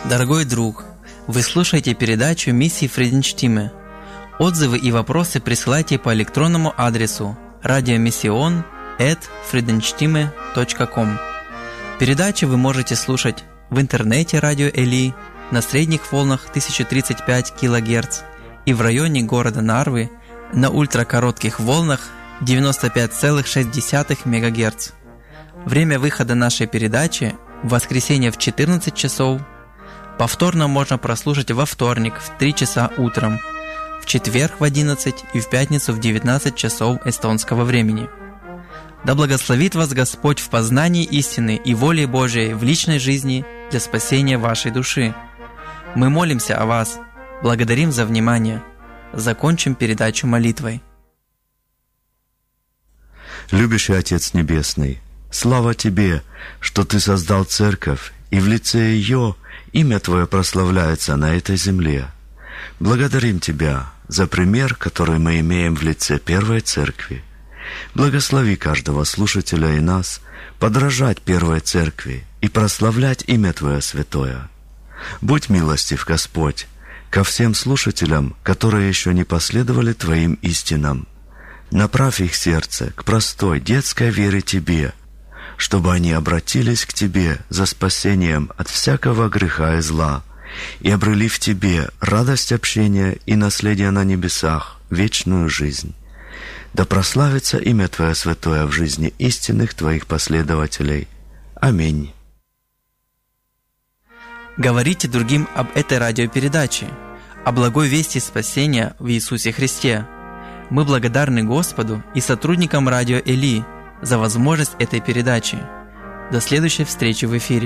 Дорогой друг, вы слушаете передачу миссии Фриденштиме. Отзывы и вопросы присылайте по электронному адресу radiomission@friedenstimme.com. Передачи вы можете слушать в интернете радио Эли на средних волнах 1035 кГц и в районе города Нарвы на ультракоротких волнах 95,6 МГц. Время выхода нашей передачи в воскресенье в 14 часов. Повторно можно прослушать во вторник в 3 часа утром, в четверг в 11 и в пятницу в 19 часов эстонского времени. Да благословит вас Господь в познании истины и воли Божией в личной жизни для спасения вашей души. Мы молимся о вас, благодарим за внимание. Закончим передачу молитвой. Любящий Отец Небесный, слава Тебе, что Ты создал церковь, и в лице ее имя Твое прославляется на этой земле. Благодарим Тебя за пример, который мы имеем в лице Первой Церкви. Благослови каждого слушателя и нас подражать Первой Церкви и прославлять имя Твое святое. Будь милостив, Господь, ко всем слушателям, которые еще не последовали Твоим истинам. Направь их сердце к простой детской вере Тебе, чтобы они обратились к Тебе за спасением от всякого греха и зла и обрели в Тебе радость общения и наследие на небесах, вечную жизнь. Да прославится имя Твое святое в жизни истинных Твоих последователей. Аминь. Говорите другим об этой радиопередаче, о благой вести спасения в Иисусе Христе. Мы благодарны Господу и сотрудникам радио Эли за возможность этой передачи. До следующей встречи в эфире.